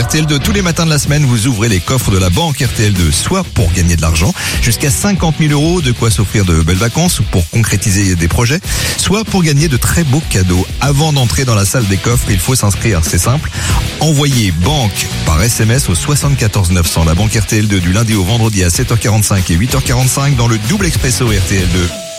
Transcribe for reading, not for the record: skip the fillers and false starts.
RTL2, tous les matins de la semaine, vous ouvrez les coffres de la banque RTL2, soit pour gagner de l'argent, jusqu'à 50 000 €, de quoi s'offrir de belles vacances ou pour concrétiser des projets, soit pour gagner de très beaux cadeaux. Avant d'entrer dans la salle des coffres, il faut s'inscrire, c'est simple. Envoyez banque par SMS au 74 900. La banque RTL2 du lundi au vendredi à 7h45 et 8h45 dans le double expresso RTL2.